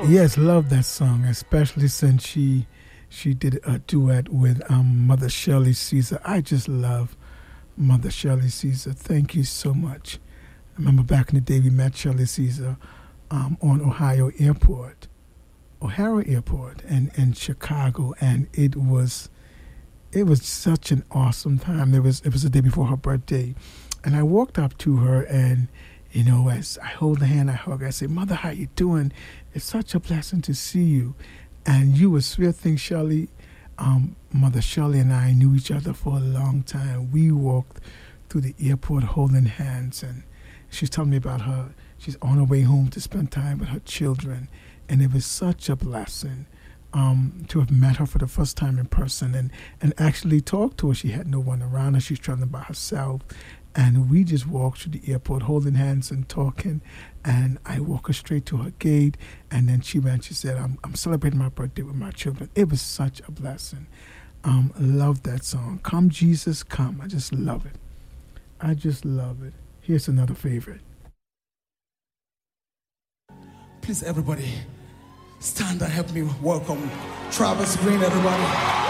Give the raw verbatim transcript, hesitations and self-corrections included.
Yes, love that song, especially since she she did a duet with um, Mother Shirley Caesar. I just love Mother Shirley Caesar. Thank you so much. I remember back in the day we met Shirley Caesar um, on Ohio Airport, O'Hara Airport, and in Chicago, and it was it was such an awesome time. It was it was the day before her birthday, and I walked up to her and. You know, as I hold the hand, I hug her, I say, Mother, how you doing? It's such a blessing to see you. And you were sweet thing, Shirley. Um, Mother Shirley and I knew each other for a long time. We walked through the airport holding hands, and she's telling me about her. She's on her way home to spend time with her children. And it was such a blessing um, to have met her for the first time in person and, and actually talk to her. She had no one around her. She's traveling by herself. And we just walked through the airport holding hands and talking. And I walked her straight to her gate. And then she went, she said, I'm, I'm celebrating my birthday with my children. It was such a blessing. Um, love that song. Come, Jesus, come. I just love it. I just love it. Here's another favorite. Please, everybody, stand and help me welcome Travis Green, everybody.